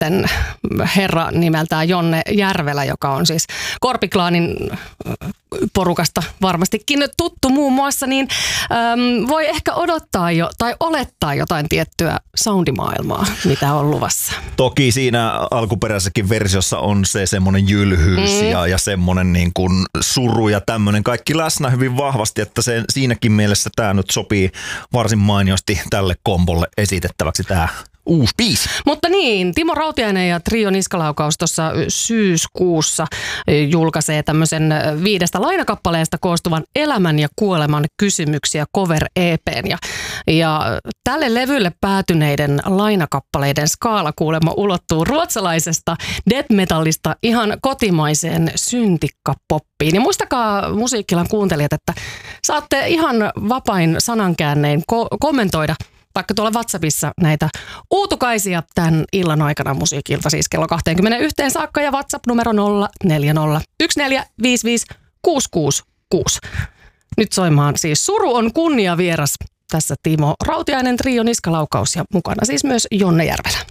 sitten herra nimeltään Jonne Järvelä, joka on siis Korpiklaanin porukasta varmastikin tuttu muun muassa, niin voi ehkä odottaa jo tai olettaa jotain tiettyä soundimaailmaa, mitä on luvassa. Toki siinä alkuperäisessäkin versiossa on se semmoinen jylhyys ja semmoinen niin kuin suru ja tämmöinen kaikki läsnä hyvin vahvasti, että siinäkin mielessä tämä nyt sopii varsin mainiosti tälle kombolle esitettäväksi tämä uusi biisi. Mutta niin, Timo Rautiainen ja Trio Niskalaukaus tuossa syyskuussa julkaisee tämmöisen 5 lainakappaleesta koostuvan Elämän ja kuoleman kysymyksiä cover-EP:n. Ja tälle levylle päätyneiden lainakappaleiden skaala kuulemma ulottuu ruotsalaisesta death metallista ihan kotimaiseen syntikkapoppiin. Ja muistakaa musiikkilan kuuntelijat, että saatte ihan vapain sanankäännein kommentoida vaikka tuolla WhatsAppissa näitä uutukaisia tämän illan aikana musiikilta, siis kello 21 saakka ja WhatsApp-numero 0401556666. Nyt soimaan siis Suru on kunnia vieras. Tässä Timo Rautiainen, Trio Niskalaukaus ja mukana siis myös Jonne Järvelä.